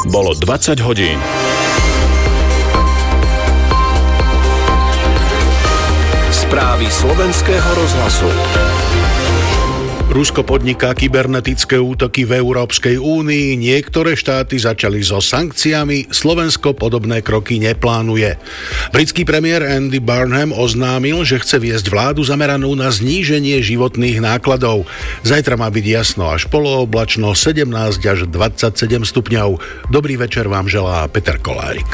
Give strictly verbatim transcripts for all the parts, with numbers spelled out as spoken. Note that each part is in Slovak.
Bolo dvadsať hodín. Správy slovenského rozhlasu. Rusko podniká kybernetické útoky v Európskej únii, niektoré štáty začali so sankciami, Slovensko podobné kroky neplánuje. Britský premiér Andy Burnham oznámil, že chce viesť vládu zameranú na zníženie životných nákladov. Zajtra má byť jasno až polooblačno, sedemnásť až dvadsaťsedem stupňov. Dobrý večer vám želá Peter Kolárik.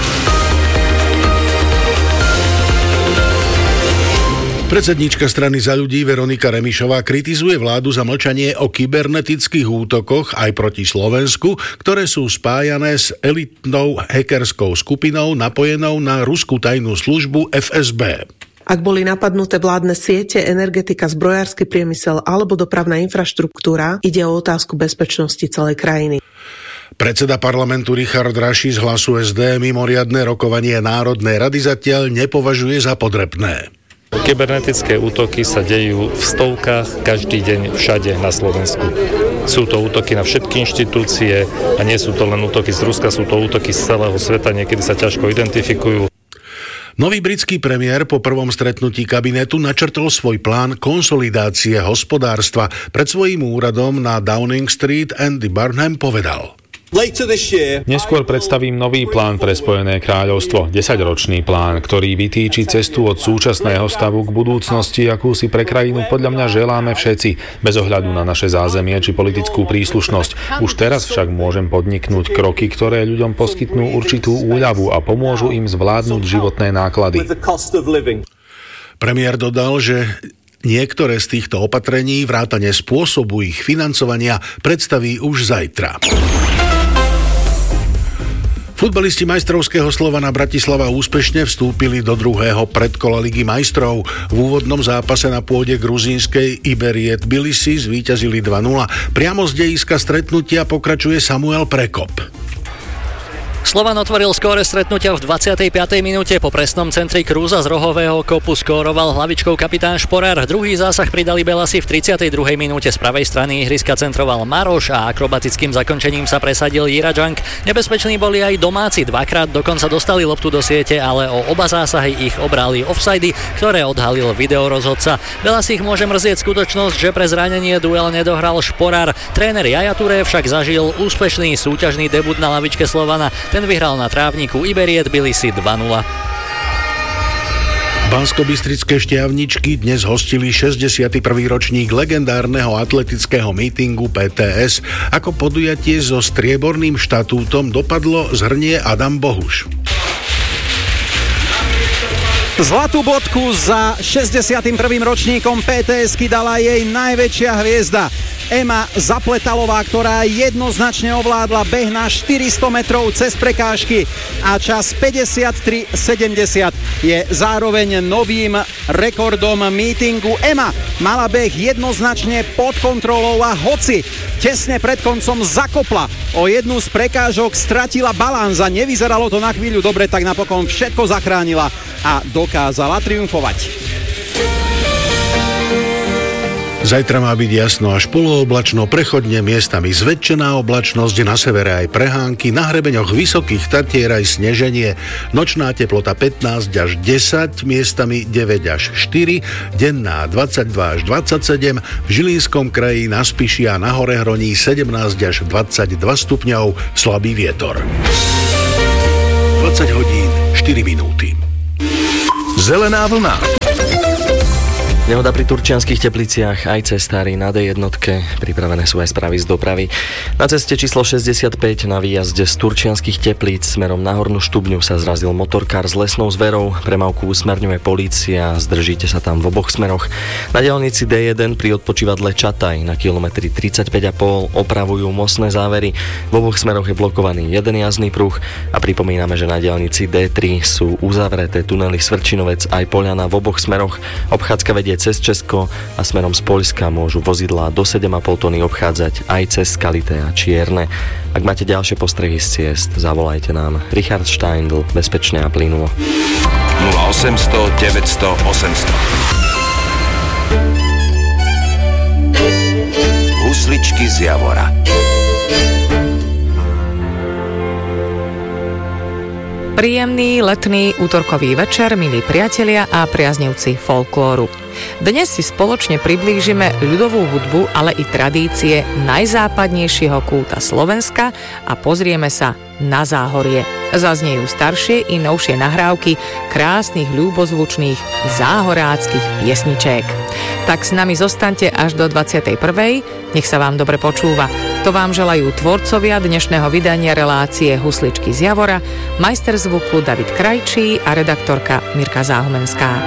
Predsedníčka strany Za ľudí Veronika Remišová kritizuje vládu za mlčanie o kybernetických útokoch aj proti Slovensku, ktoré sú spájané s elitnou hackerskou skupinou napojenou na ruskú tajnú službu ef es bé. Ak boli napadnuté vládne siete, energetika, zbrojársky priemysel alebo dopravná infraštruktúra, ide o otázku bezpečnosti celej krajiny. Predseda parlamentu Richard Raši z Hlasu es dé mimoriadne rokovanie Národnej rady zatiaľ nepovažuje za potrebné. Kybernetické útoky sa dejú v stovkách každý deň všade na Slovensku. Sú to útoky na všetky inštitúcie a nie sú to len útoky z Ruska, sú to útoky z celého sveta, niekedy sa ťažko identifikujú. Nový britský premiér po prvom stretnutí kabinetu načrtol svoj plán konsolidácie hospodárstva. Pred svojím úradom na Downing Street Andy Burnham povedal: Neskôr predstavím nový plán pre Spojené kráľovstvo, desaťročný plán, ktorý vytýči cestu od súčasného stavu k budúcnosti, akú si pre krajinu podľa mňa želáme všetci, bez ohľadu na naše zázemie či politickú príslušnosť. Už teraz však môžem podniknúť kroky, ktoré ľuďom poskytnú určitú úľavu a pomôžu im zvládnuť životné náklady. Premiér dodal, že niektoré z týchto opatrení vrátane spôsobu ich financovania predstaví už zajtra. Futbalisti majstrovského Slovana Bratislava úspešne vstúpili do druhého predkola Ligy majstrov. V úvodnom zápase na pôde gruzínskej Iberie Tbilisi zvíťazili dva nula. Priamo z dejiska stretnutia pokračuje Samuel Prekop. Slovan otvoril skóre stretnutia v dvadsiatej piatej minúte. Po presnom centri Krúza z rohového kopu skóroval hlavičkou kapitán Šporár. Druhý zásah pridali Belasi v tridsiatej druhej minúte. Z pravej strany ihriska centroval Maroš a akrobatickým zakončením sa presadil Jira Džank. Nebezpeční boli aj domáci. Dvakrát dokonca dostali loptu do siete, ale o oba zásahy ich obrali offsidy, ktoré odhalil videorozhodca. Belasi ich môže mrzieť skutočnosť, že pre zranenie duel nedohral Šporár. Tréner Jaja Touré však zažil úspešný súťažný debut na lavičke Slovana. Ten vyhral na trávniku Iberie Tbilisi dva nula. Banskobystrické Štiavničky dnes hostili šesťdesiaty prvý ročník legendárneho atletického mítingu pé té es. Ako podujatie so strieborným štatútom dopadlo zhrnie Adam Bohuš. Zlatú bodku za šesťdesiatym prvým ročníkom pé té esky dala jej najväčšia hviezda Ema Zapletalová, ktorá jednoznačne ovládla beh na štyristo metrov cez prekážky a čas päťdesiattri sedemdesiat je zároveň novým rekordom mítingu. Ema mala beh jednoznačne pod kontrolou a hoci tesne pred koncom zakopla o jednu z prekážok, stratila balans a nevyzeralo to na chvíľu dobre, tak napokon všetko zachránila a dokázala triumfovať. Zajtra má byť jasno až polooblačno, prechodne miestami zväčšená oblačnosť, na severe aj prehánky, na hrebeňoch Vysokých Tatier aj sneženie. Nočná teplota pätnásť až desať, miestami deväť až štyri, denná dvadsaťdva až dvadsaťsedem, v Žilinskom kraji na Spiši a na Horehroní sedemnásť až dvadsaťdva stupňov, slabý vietor. dvadsať hodín štyri minúty. Zelená vlna. Nehoda pri Turčianskych Tepliciach, aj cestári na dé jednotke, pripravené sú aj správy z dopravy. Na ceste číslo šesťdesiatpäť na výjazde z Turčianskych Teplíc smerom na Hornú Štubňu sa zrazil motorkár s lesnou zverou, premávku usmerňuje polícia, zdržíte sa tam v oboch smeroch. Na diaľnici dé jeden pri odpočívadle Čataj na kilometri tridsaťpäť a pol opravujú mostné závery, v oboch smeroch je blokovaný jeden jazdný pruh a pripomíname, že na diaľnici dé tri sú uzavreté tunely Svrčinovec aj Poľana v oboch smeroch. Obchádzka vedie cez Česko a smerom z Poľska môžu vozidlá do sedem a pol tony obchádzať aj cez Skalité a Čierne. Ak máte ďalšie postrehy z ciest, zavolajte nám. Richard Steindl, bezpečne a plynulo. nula osemsto deväťsto osemsto. Husličky z Javora. Príjemný letný útorkový večer, milí priatelia a priaznivci folklóru. Dnes si spoločne priblížime ľudovú hudbu, ale i tradície najzápadnejšieho kúta Slovenska a pozrieme sa na Záhorie. Zaznejú staršie i novšie nahrávky krásnych, ľúbozvučných záhoráckych piesničiek. Tak s nami zostaňte až do dvadsiatej prvej. Nech sa vám dobre počúva. To vám želajú tvorcovia dnešného vydania relácie Husličky z Javora, majster zvuku David Krajčí a redaktorka Mirka Záhumenská.